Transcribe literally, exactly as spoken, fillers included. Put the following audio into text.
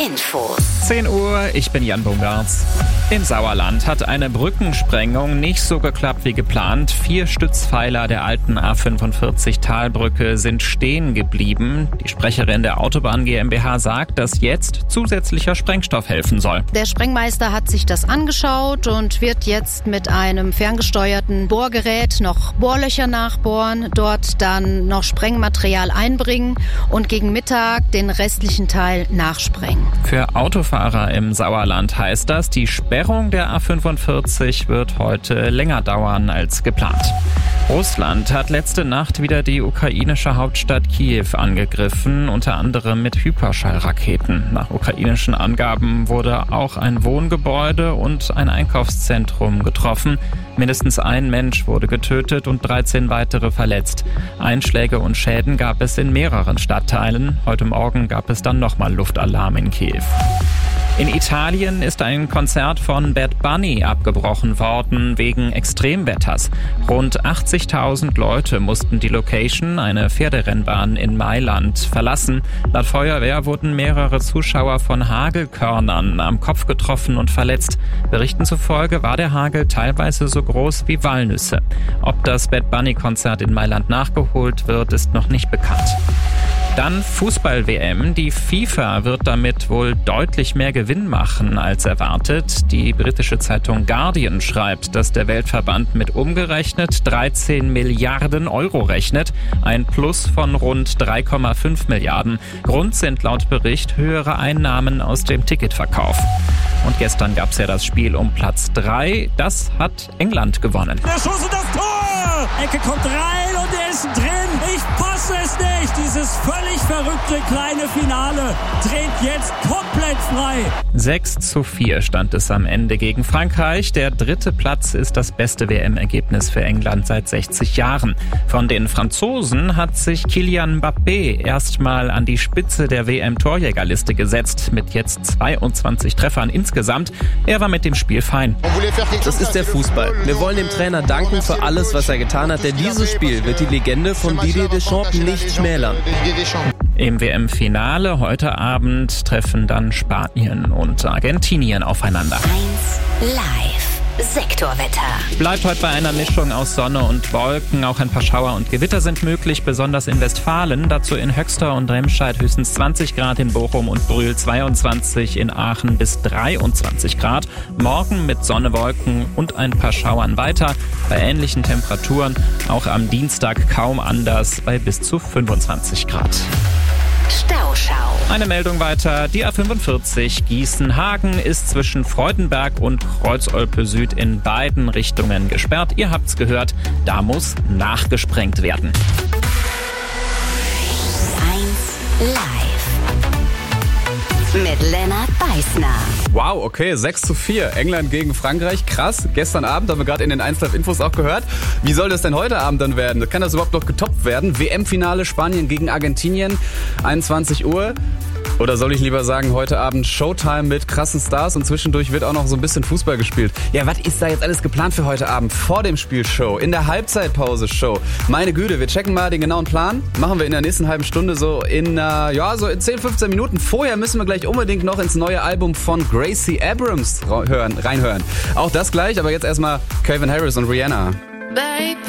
Infos. zehn Uhr, ich bin Jan Bungartz. Im Sauerland hat eine Brückensprengung nicht so geklappt wie geplant. Vier Stützpfeiler der alten A fünfundvierzig Talbrücke sind stehen geblieben. Die Sprecherin der Autobahn GmbH sagt, dass jetzt zusätzlicher Sprengstoff helfen soll. Der Sprengmeister hat sich das angeschaut und wird jetzt mit einem ferngesteuerten Bohrgerät noch Bohrlöcher nachbohren, dort dann noch Sprengmaterial einbringen und gegen Mittag den restlichen Teil nachsprengen. Für Autofahrer im Sauerland heißt das, die Sperrung der A fünfundvierzig wird heute länger dauern als geplant. Russland hat letzte Nacht wieder die ukrainische Hauptstadt Kiew angegriffen, unter anderem mit Hyperschallraketen. Nach ukrainischen Angaben wurde auch ein Wohngebäude und ein Einkaufszentrum getroffen. Mindestens ein Mensch wurde getötet und dreizehn weitere verletzt. Einschläge und Schäden gab es in mehreren Stadtteilen. Heute Morgen gab es dann nochmal Luftalarm in Kiew. In Italien ist ein Konzert von Bad Bunny abgebrochen worden wegen Extremwetters. Rund achtzigtausend Leute mussten die Location, eine Pferderennbahn in Mailand, verlassen. Laut Feuerwehr wurden mehrere Zuschauer von Hagelkörnern am Kopf getroffen und verletzt. Berichten zufolge war der Hagel teilweise so groß wie Walnüsse. Ob das Bad Bunny-Konzert in Mailand nachgeholt wird, ist noch nicht bekannt. Dann Fußball-W M. Die FIFA wird damit wohl deutlich mehr Gewinn machen als erwartet. Die britische Zeitung Guardian schreibt, dass der Weltverband mit umgerechnet dreizehn Milliarden Euro rechnet. Ein Plus von rund drei Komma fünf Milliarden. Grund sind laut Bericht höhere Einnahmen aus dem Ticketverkauf. Und gestern gab es ja das Spiel um Platz drei. Das hat England gewonnen. Der Schuss und das Tor! Ecke kommt rein und er ist drin. Ich fasse es nicht. Dieses völlig verrückte kleine Finale dreht jetzt komplett frei. sechs zu vier stand es am Ende gegen Frankreich. Der dritte Platz ist das beste W M-Ergebnis für England seit sechzig Jahren. Von den Franzosen hat sich Kylian Mbappé erstmal an die Spitze der W M-Torjägerliste gesetzt, mit jetzt zweiundzwanzig Treffern insgesamt. Er war mit dem Spiel fein. Das ist der Fußball. Wir wollen dem Trainer danken für alles, was er getan hat, denn dieses Spiel wird die Legende von Didier Deschamps nicht schmälern. Im W M-Finale heute Abend treffen dann Spanien und Argentinien aufeinander. eins Live Sektorwetter. Bleibt heute bei einer Mischung aus Sonne und Wolken. Auch ein paar Schauer und Gewitter sind möglich, besonders in Westfalen. Dazu in Höxter und Remscheid höchstens zwanzig Grad, in Bochum und Brühl zweiundzwanzig, in Aachen bis dreiundzwanzig Grad. Morgen mit Sonne, Wolken und ein paar Schauern weiter. Bei ähnlichen Temperaturen auch am Dienstag kaum anders bei bis zu fünfundzwanzig Grad. Stauschau. Eine Meldung weiter. Die A fünfundvierzig Gießen-Hagen ist zwischen Freudenberg und Kreuzolpe Süd in beiden Richtungen gesperrt. Ihr habt's gehört, da muss nachgesprengt werden. eins Live. Mit Lennart Beißner. Wow, okay, sechs zu vier. England gegen Frankreich. Krass. Gestern Abend haben wir gerade in den eins Live Infos auch gehört. Wie soll das denn heute Abend dann werden? Kann das überhaupt noch getoppt werden? W M-Finale Spanien gegen Argentinien, einundzwanzig Uhr. Oder soll ich lieber sagen, heute Abend Showtime mit krassen Stars und zwischendurch wird auch noch so ein bisschen Fußball gespielt. Ja, was ist da jetzt alles geplant für heute Abend? Vor dem Spiel Show, in der Halbzeitpause Show. Meine Güte, wir checken mal den genauen Plan. Machen wir in der nächsten halben Stunde so in, äh, ja, so in zehn, fünfzehn Minuten. Vorher müssen wir gleich unbedingt noch ins neue Album von Gracie Abrams hören, reinhören. Auch das gleich, aber jetzt erstmal Calvin Harris und Rihanna. Baby.